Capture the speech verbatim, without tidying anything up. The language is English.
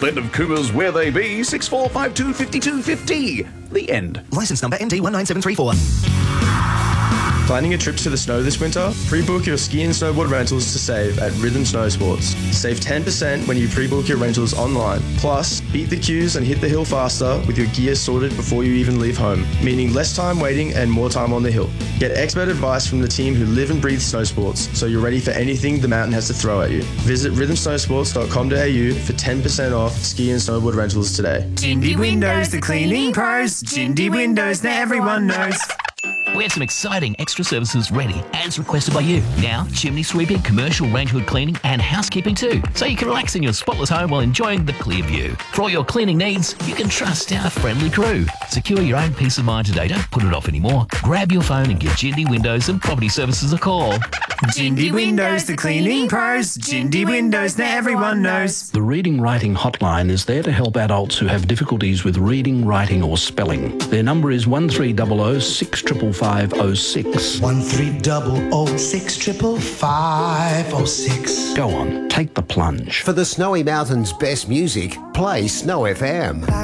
North end of Coomers where they be, six four five two, five two five zero. The end. Licence number N D one nine seven three four. Planning a trip to the snow this winter? Pre-book your ski and snowboard rentals to save at Rhythm Snow Sports. Save ten percent when you pre-book your rentals online. Plus, beat the queues and hit the hill faster with your gear sorted before you even leave home, meaning less time waiting and more time on the hill. Get expert advice from the team who live and breathe snow sports, so you're ready for anything the mountain has to throw at you. Visit rhythm snow sports dot com dot a u for ten percent off ski and snowboard rentals today. Jindy Windows, the cleaning pros. Jindy Windows, now everyone knows. We have some exciting extra services ready as requested by you. Now, chimney sweeping, commercial range hood cleaning and housekeeping too. So you can relax in your spotless home while enjoying the clear view. For all your cleaning needs, you can trust our friendly crew. Secure your own peace of mind today. Don't put it off anymore. Grab your phone and give Jindy Windows and Property Services a call. Jindy Windows, the cleaning pros. Jindy Windows, now everyone knows. The Reading Writing Hotline is there to help adults who have difficulties with reading, writing or spelling. Their number is one three zero zero six five five five oh six. one three zero zero six five five five oh six. Go on, take the plunge. For the Snowy Mountains' best music, play Snow F M.